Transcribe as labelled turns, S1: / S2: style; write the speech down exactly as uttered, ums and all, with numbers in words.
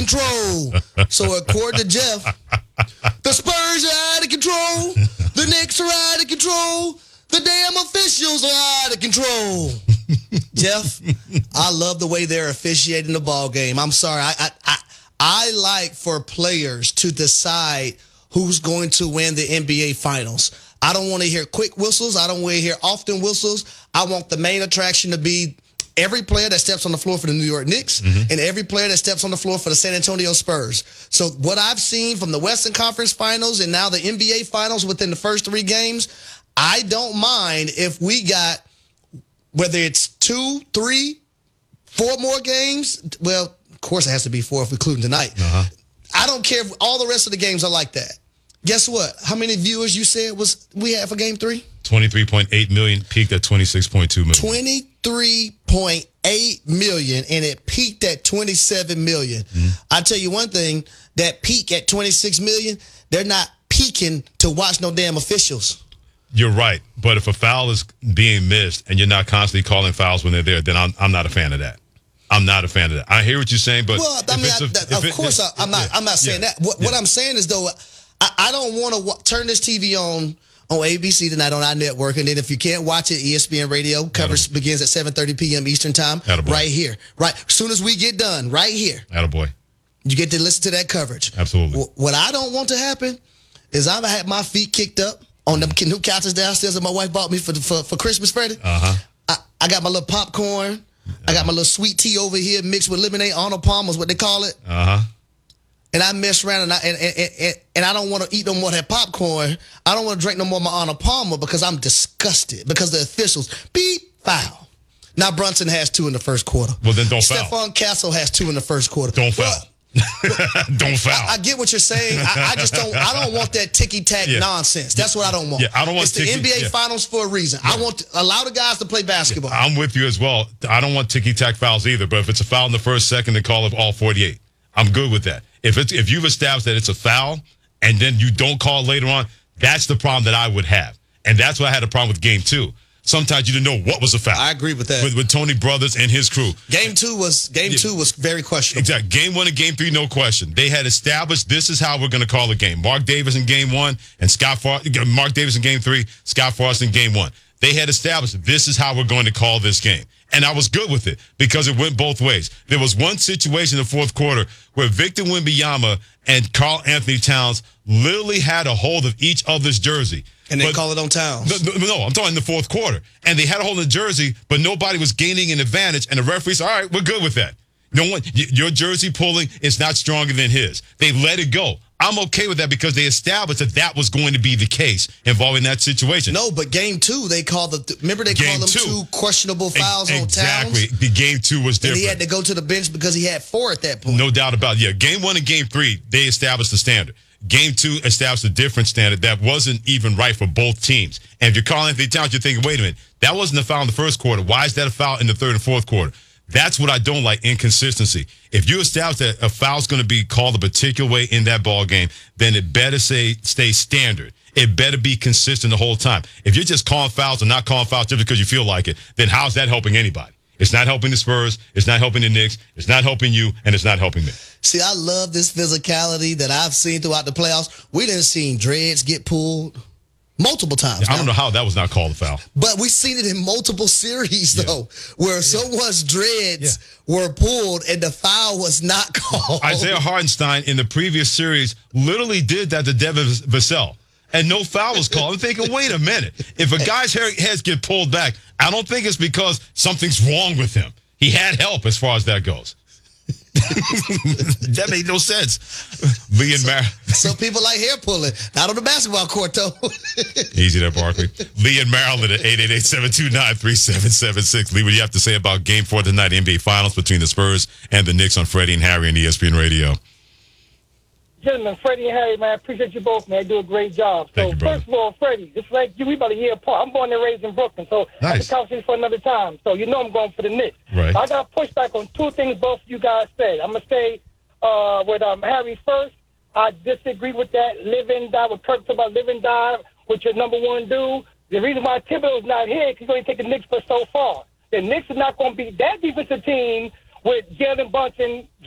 S1: control. So according to Jeff, the Spurs are out of control. The Knicks are out of control. The damn officials are out of control. Jeff, I love the way they're officiating the ball game. I'm sorry. I, I I I like for players to decide who's going to win the N B A Finals. I don't want to hear quick whistles. I don't want to hear often whistles. I want the main attraction to be every player that steps on the floor for the New York Knicks mm-hmm. and every player that steps on the floor for the San Antonio Spurs. So what I've seen from the Western Conference Finals and now the N B A Finals within the first three games, I don't mind if we got, whether it's two, three, four more games. Well, of course it has to be four if we're including tonight. Uh-huh. I don't care if all the rest of the games are like that. Guess what? How many viewers you said was we had for game three?
S2: twenty-three point eight million, peaked at twenty-six point two million.
S1: twenty-three point eight million, and it peaked at twenty-seven million. Mm-hmm. I tell you one thing, that peak at twenty-six million, they're not peaking to watch no damn officials.
S2: You're right, but if a foul is being missed and you're not constantly calling fouls when they're there, then I'm, I'm not a fan of that. I'm not a fan of that. I hear what you're saying, but
S1: well, I mean, I, a, of it, course, I, I'm not. I'm not saying yeah, that. What, yeah. what I'm saying is, though, I, I don't want to w- turn this T V on on A B C tonight on our network, and then if you can't watch it, E S P N Radio coverage Attaboy. begins at seven thirty p.m. Eastern Time, Attaboy. right here, right. As soon as we get done, right here,
S2: Attaboy.
S1: You get to listen to that coverage.
S2: Absolutely.
S1: W- what I don't want to happen is I'm gonna have my feet kicked up on them new couches downstairs that my wife bought me for for, for Christmas, Freddie. Uh huh. I, I got my little popcorn. I got my little sweet tea over here mixed with lemonade. Arnold Palmer's what they call it. Uh huh. And I mess around and I and and, and, and I don't want to eat no more of that popcorn. I don't want to drink no more of my Arnold Palmer because I'm disgusted because the officials beep foul. Now Brunson has two in the first quarter.
S2: Well then don't
S1: Stephon
S2: foul.
S1: Stephon Castle has two in the first quarter.
S2: Don't foul.
S1: Well,
S2: don't foul.
S1: I, I get what you're saying. I, I just don't. I don't want that ticky tack yeah. nonsense. That's what I don't want.
S2: Yeah, I don't want.
S1: It's the
S2: ticky,
S1: N B A
S2: yeah.
S1: Finals for a reason. Yeah. I want to allow the guys to play basketball.
S2: Yeah, I'm with you as well. I don't want ticky tack fouls either. But if it's a foul in the first second, then call it all forty-eight. I'm good with that. If it's if you've established that it's a foul and then you don't call later on, that's the problem that I would have, and that's why I had a problem with game two. Sometimes you didn't know what was a foul.
S1: I agree with that.
S2: With, with Tony Brothers and his crew.
S1: Game two was game yeah. two was very questionable.
S2: Exactly. Game one and game three, no question. They had established this is how we're going to call the game. Mark Davis in game one and Scott Far- Mark Davis in game three, Scott Frost in game one. They had established this is how we're going to call this game. And I was good with it because it went both ways. There was one situation in the fourth quarter where Victor Wembanyama and Karl Anthony Towns literally had a hold of each other's jersey.
S1: And they
S2: but,
S1: call it on Towns.
S2: No, no, I'm talking the fourth quarter. And they had a hold of the jersey, but nobody was gaining an advantage. And the referee said, all right, we're good with that. No one, your jersey pulling is not stronger than his. They let it go. I'm okay with that because they established that that was going to be the case involving that situation.
S1: No, but game two, they called the, remember they
S2: game
S1: called them two, two questionable fouls exactly. on Towns?
S2: Exactly. The game two was different.
S1: And he had to go to the bench because he had four at that point.
S2: No doubt about it. Yeah, game one and game three, they established the standard. Game two established a different standard that wasn't even right for both teams. And if you're calling Anthony Towns, you're thinking, wait a minute, that wasn't a foul in the first quarter. Why is that a foul in the third and fourth quarter? That's what I don't like, inconsistency. If you establish that a foul's going to be called a particular way in that ball game, then it better say stay standard. It better be consistent the whole time. If you're just calling fouls and not calling fouls just because you feel like it, then how's that helping anybody? It's not helping the Spurs. It's not helping the Knicks. It's not helping you, and it's not helping me.
S1: See, I love this physicality that I've seen throughout the playoffs. We didn't see dreads get pulled multiple times.
S2: Yeah, I don't know how that was not called a foul.
S1: But we've seen it in multiple series, yeah. though, where yeah. someone's dreads yeah. were pulled and the foul was not called.
S2: Isaiah Hartenstein in the previous series literally did that to Devin Vassell, and no foul was called. I'm thinking, wait a minute. If a guy's hair, heads get pulled back, I don't think it's because something's wrong with him. He had help as far as that goes. That made no sense. Lee and Mar-
S1: Some people like hair pulling. Not on the basketball court, though.
S2: Easy there, Barkley. Lee and Maryland at eight eight eight, seven two nine, three seven seven six. Lee, what do you have to say about game four tonight, N B A Finals between the Spurs and the Knicks on Freddie and Harry and E S P N Radio?
S3: Gentlemen, Freddie and Harry, man, I appreciate you both, man. Do a great job.
S2: Thank
S3: so,
S2: you,
S3: first of all, Freddie, just like you, we about a year apart. I'm born and raised in Brooklyn, so
S2: nice.
S3: that's a conversation for another time. So, you know I'm going for the Knicks.
S2: Right.
S3: I got pushback on two things both of you guys said. I'm going to say uh, with um, Harry first, I disagree with that live and die, with Kirk about live and die, with your number one dude. The reason why Thibodeau's not here is he's going to take the Knicks for so far. The Knicks are not going to be that defensive team with Jalen Brunson,